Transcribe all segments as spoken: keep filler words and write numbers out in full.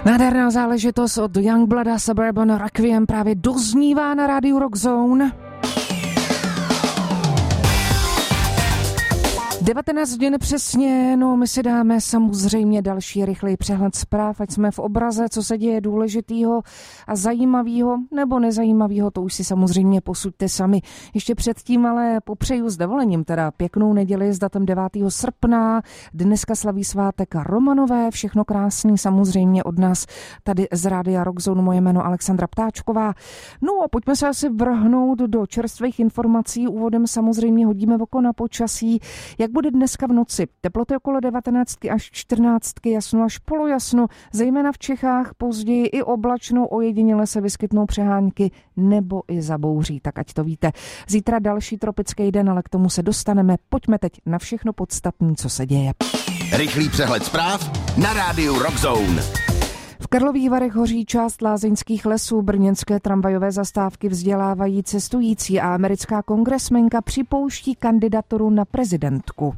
Nádherná záležitost od Youngblooda, Suburban Requiem právě doznívá na rádiu Rock Zone. devatenáct hodin přesně, no my si dáme samozřejmě další rychlej přehled zpráv, ať jsme v obraze, co se děje důležitýho a zajímavýho nebo nezajímavýho, to už si samozřejmě posuďte sami. Ještě předtím ale popřeju s dovolením teda pěknou neděli s datem devátého srpna, dneska slaví svátek Romanové, všechno krásný samozřejmě od nás tady z rádia Rock Zone, moje jméno Alexandra Ptáčková. No a pojďme se asi vrhnout do čerstvých informací, úvodem samozřejmě hodíme oko na počasí. Jak bude dneska v noci? Teploty okolo devatenáctky až čtrnáctky, jasno až polojasno, zejména v Čechách, později i oblačno, ojediněle se vyskytnou přehánky nebo i zabouří, tak ať to víte. Zítra další tropický den, ale k tomu se dostaneme. Pojďme teď na všechno podstatné, co se děje. Rychlý přehled zpráv na rádiu Rock Zone. V Karlových Varech hoří část lázeňských lesů, brněnské tramvajové zastávky vzdělávají cestující a americká kongresmenka připouští kandidaturu na prezidentku.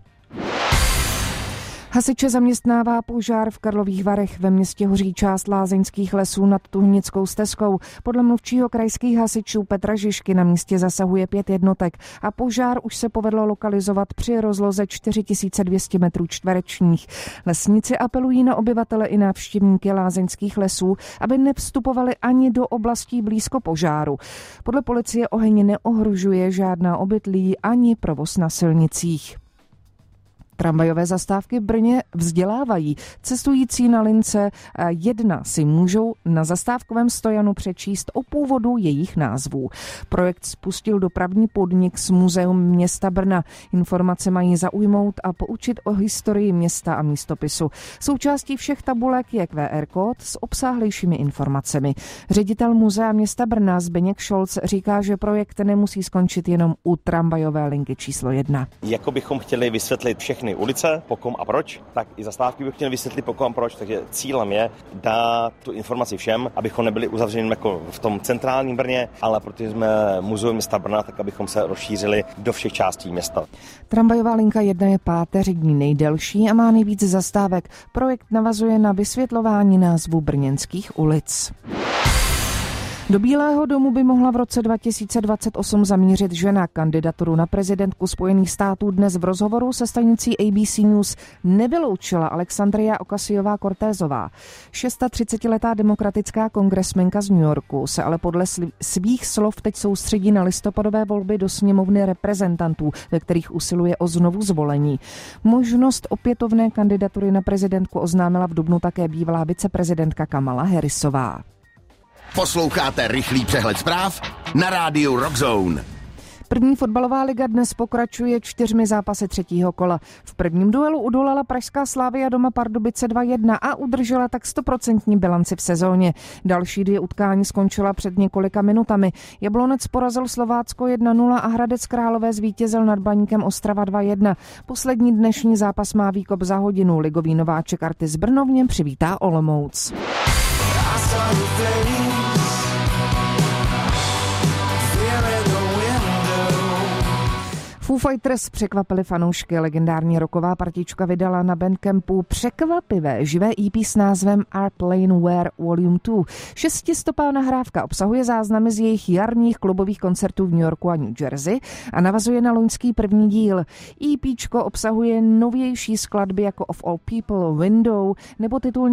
Hasiče zaměstnává požár v Karlových Varech. Ve městě hoří část lázeňských lesů nad Tuhnickou stezkou. Podle mluvčího krajských hasičů Petra Žižky na místě zasahuje pět jednotek a požár už se povedlo lokalizovat při rozloze čtyři tisíce dvě stě metrů čtverečních. Lesníci apelují na obyvatele i návštěvníky lázeňských lesů, aby nevstupovali ani do oblastí blízko požáru. Podle policie oheň neohrožuje žádná obydlí ani provoz na silnicích. Tramvajové zastávky v Brně vzdělávají. Cestující na lince jedna si můžou na zastávkovém stojanu přečíst o původu jejich názvů. Projekt spustil dopravní podnik s Muzeum města Brna. Informace mají zaujmout a poučit o historii města a místopisu. Součástí všech tabulek je Q R kód s obsáhlejšími informacemi. Ředitel Muzea města Brna Zbyněk Šolc říká, že projekt nemusí skončit jenom u tramvajové linky číslo jedna. Jako bychom chtěli vysvětlit všechny ulice, po kom a proč, tak i zastávky bych chtěl vysvětlit po kom a proč, takže cílem je dát tu informaci všem, abychom nebyli uzavřeni jako v tom centrálním Brně, ale protože jsme muzeum města Brna, tak abychom se rozšířili do všech částí města. Tramvajová linka jedna je páteřní nejdelší a má nejvíc zastávek. Projekt navazuje na vysvětlování názvů brněnských ulic. Do Bílého domu by mohla v roce dva tisíce dvacet osm zamířit žena. Kandidaturu na prezidentku Spojených států dnes v rozhovoru se stanicí A B C News nevyloučila Alexandria Ocasio-Cortezová. třicetišestiletá demokratická kongresmenka z New Yorku se ale podle svých slov teď soustředí na listopadové volby do sněmovny reprezentantů, ve kterých usiluje o znovu zvolení. Možnost opětovné kandidatury na prezidentku oznámila v dubnu také bývalá viceprezidentka Kamala Harrisová. Posloucháte rychlý přehled zpráv na rádiu Rock Zone. První fotbalová liga dnes pokračuje čtyřmi zápasy třetího kola. V prvním duelu udolala pražská Slavia doma Pardubice dva jedna a udržela tak stoprocentní bilanci v sezóně. Další dvě utkání skončila před několika minutami. Jablonec porazil Slovácko jedna nula a Hradec Králové zvítězil nad Baníkem Ostrava dva jedna. Poslední dnešní zápas má výkop za hodinu. Ligový nováček Artis Brno v něm přivítá Olomouc. Foo Fighters překvapili fanoušky. Legendární rocková partička vydala na Bandcampu překvapivé živé E P s názvem Airplane Wear Volume dva. Šestistopá nahrávka obsahuje záznamy z jejich jarních klubových koncertů v New Yorku a New Jersey a navazuje na loňský první díl. EPčko obsahuje novější skladby jako Of All People, Window nebo titulní